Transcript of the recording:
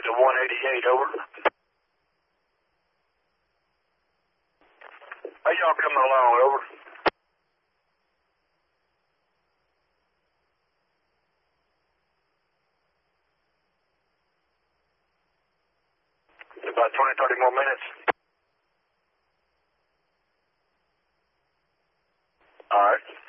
to 188, over. How y'all coming along, over? About 20, 30 more minutes. All right.